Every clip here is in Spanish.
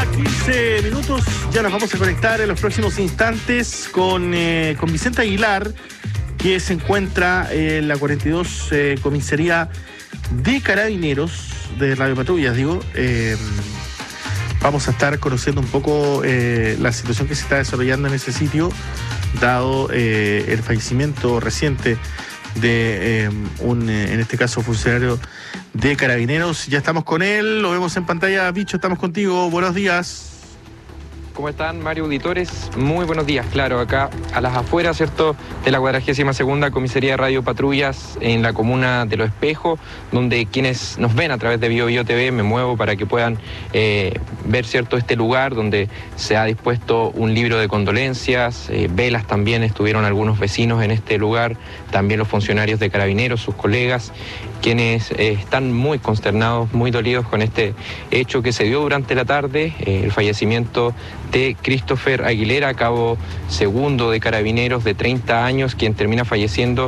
15 minutos, ya nos vamos a conectar en los próximos instantes con Vicente Aguilar, que se encuentra en la 42 Comisaría de Carabineros de Radio Patrullas, vamos a estar conociendo un poco la situación que se está desarrollando en ese sitio, dado el fallecimiento reciente de en este caso, funcionario de Carabineros. Ya estamos con él, lo vemos en pantalla. Bicho, estamos contigo, buenos días. ¿Cómo están, Mario, auditores? Muy buenos días. Claro, acá a las afueras, ¿cierto?, de la 42ª Comisaría de Radio Patrullas en la comuna de Los Espejos, donde quienes nos ven a través de BioBio TV, me muevo para que puedan ver, ¿cierto?, este lugar donde se ha dispuesto un libro de condolencias, velas también, estuvieron algunos vecinos en este lugar, también los funcionarios de Carabineros, sus colegas, quienes están muy consternados, muy dolidos con este hecho que se dio durante la tarde, el fallecimiento de Christopher Aguilera, cabo segundo de Carabineros de 30 años, quien termina falleciendo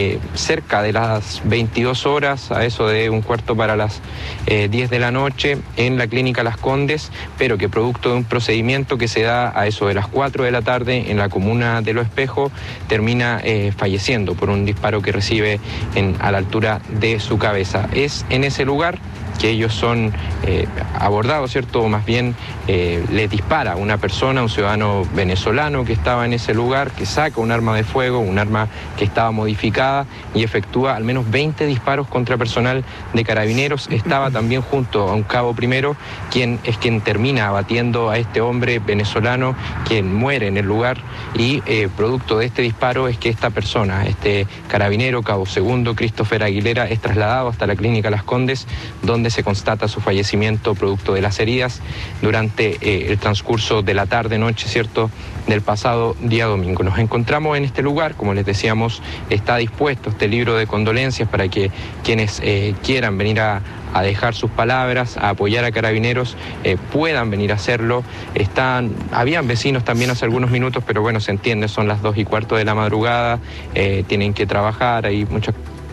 cerca de las 22 horas, a eso de un cuarto para las 10 de la noche, en la clínica Las Condes, pero que producto de un procedimiento que se da a eso de las 4 de la tarde en la comuna de Los Espejos, termina falleciendo por un disparo que recibe a la altura de su cabeza. Es en ese lugar que ellos son abordados, ¿cierto? O más bien les dispara una persona, un ciudadano venezolano que estaba en ese lugar, que saca un arma de fuego, un arma que estaba modificada, y efectúa al menos 20 disparos contra personal de Carabineros. Estaba también junto a un cabo primero, quien termina abatiendo a este hombre venezolano, quien muere en el lugar, y producto de este disparo es que esta persona, este carabinero, cabo segundo, Christopher Aguilera, es trasladado hasta la clínica Las Condes, donde se constata su fallecimiento producto de las heridas durante el transcurso de la tarde-noche, ¿cierto?, del pasado día domingo. Nos encontramos en este lugar, como les decíamos, está dispuesto este libro de condolencias para que quienes quieran venir a dejar sus palabras, a apoyar a Carabineros, puedan venir a hacerlo. Habían vecinos también hace algunos minutos, pero bueno, se entiende, son las 2:15 de la madrugada, tienen que trabajar, hay muchas...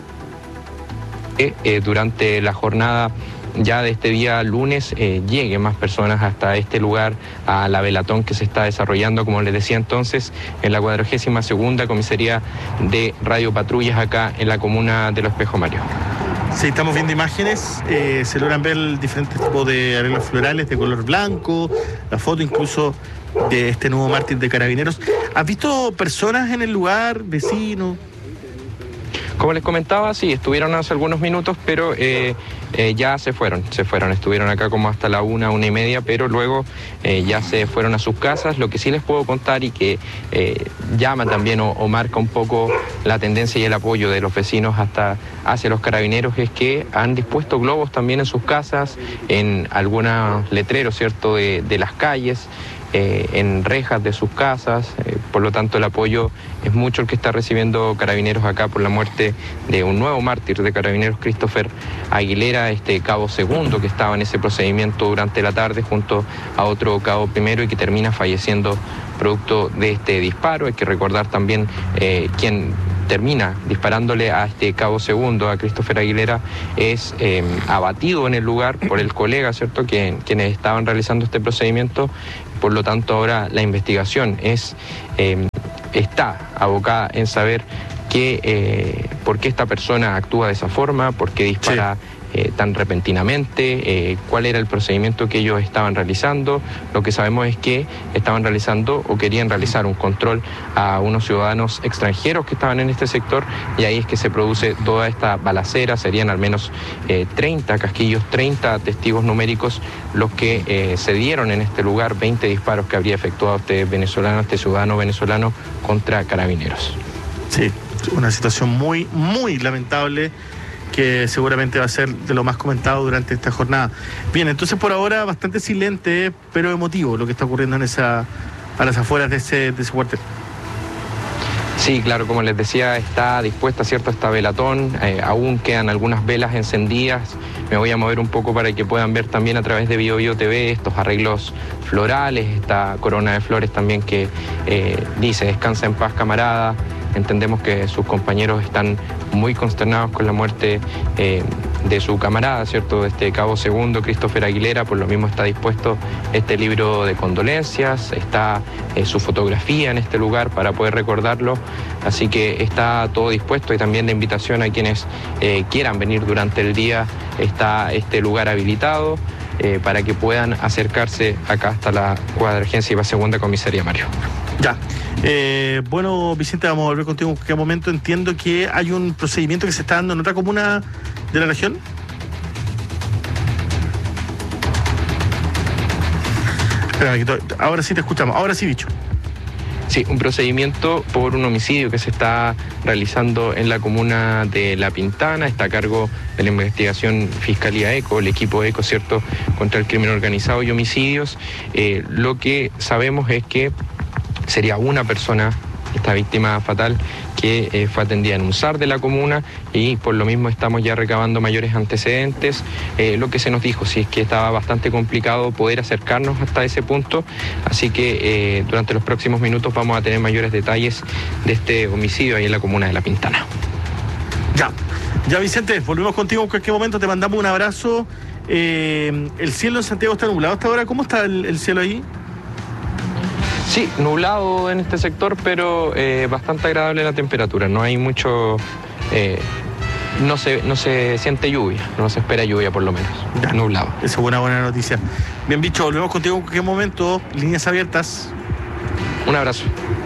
durante la jornada ya de este día lunes lleguen más personas hasta este lugar, a la velatón que se está desarrollando, como les decía entonces, en la 42ª Comisaría de Radio Patrullas acá en la comuna de Los Espejos, Mario. Sí, estamos viendo imágenes, se logran ver diferentes tipos de arreglos florales de color blanco, la foto incluso de este nuevo mártir de Carabineros. ¿Has visto personas en el lugar, vecinos? Como les comentaba, sí, estuvieron hace algunos minutos, pero ya se fueron, estuvieron acá como hasta la 1:30, pero luego ya se fueron a sus casas. Lo que sí les puedo contar y que llama también o marca un poco la tendencia y el apoyo de los vecinos hacia los Carabineros es que han dispuesto globos también en sus casas, en algunos letreros, ¿cierto?, de las calles, en rejas de sus casas, por lo tanto el apoyo es mucho el que está recibiendo Carabineros acá por la muerte de un nuevo mártir de Carabineros, Christopher Aguilera, este cabo segundo que estaba en ese procedimiento durante la tarde junto a otro cabo primero y que termina falleciendo producto de este disparo. Hay que recordar también quien termina disparándole a este cabo segundo, a Christopher Aguilera, es abatido en el lugar por el colega, ¿cierto?, quienes estaban realizando este procedimiento. Por lo tanto, ahora la investigación está abocada en saber por qué esta persona actúa de esa forma, por qué dispara tan repentinamente, cuál era el procedimiento que ellos estaban realizando. Lo que sabemos es que estaban realizando o querían realizar un control a unos ciudadanos extranjeros que estaban en este sector, y ahí es que se produce toda esta balacera. Serían al menos 30 casquillos, 30 testigos numéricos los que se dieron en este lugar, 20 disparos que habría efectuado este ciudadano venezolano contra Carabineros. Sí, una situación muy, muy lamentable, que seguramente va a ser de lo más comentado durante esta jornada. Bien, entonces por ahora bastante silente, pero emotivo lo que está ocurriendo a las afueras de ese cuartel. Sí, claro, como les decía, está dispuesta, ¿cierto?, esta velatón, aún quedan algunas velas encendidas. Me voy a mover un poco para que puedan ver también a través de BioBio TV estos arreglos florales, esta corona de flores también que dice "Descansa en paz, camarada", Entendemos que sus compañeros están muy consternados con la muerte de su camarada, ¿cierto? De este cabo segundo, Christopher Aguilera. Por lo mismo está dispuesto este libro de condolencias, está su fotografía en este lugar para poder recordarlo, así que está todo dispuesto, y también la invitación a quienes quieran venir durante el día, está este lugar habilitado para que puedan acercarse acá hasta la 42ª Comisaría, Mario. Ya. Bueno, Vicente, vamos a volver contigo en cualquier momento. Entiendo que hay un procedimiento que se está dando en otra comuna de la región. Espera, ahora sí te escuchamos. Ahora sí, Bicho. Sí, un procedimiento por un homicidio que se está realizando en la comuna de La Pintana. Está a cargo de la investigación Fiscalía ECO, el equipo ECO, ¿cierto?, contra el crimen organizado y homicidios. Lo que sabemos es que sería una persona, esta víctima fatal, que fue atendida en un SAR de la comuna, y por lo mismo estamos ya recabando mayores antecedentes. Lo que se nos dijo, sí, es que estaba bastante complicado poder acercarnos hasta ese punto, así que durante los próximos minutos vamos a tener mayores detalles de este homicidio ahí en la comuna de La Pintana. Ya Vicente, volvemos contigo en cualquier momento, te mandamos un abrazo. El cielo en Santiago está nublado hasta ahora. ¿Cómo está el cielo ahí? Sí, nublado en este sector, pero bastante agradable la temperatura. No hay mucho... no se siente lluvia, no se espera lluvia por lo menos. Ya. Nublado. Esa es una buena noticia. Bien, Bicho, volvemos contigo en cualquier momento. Líneas abiertas. Un abrazo.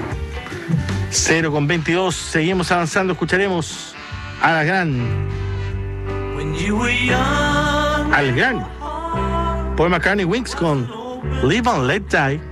0:22, seguimos avanzando. Escucharemos al gran Paul McCartney Wings con Live and Let Die.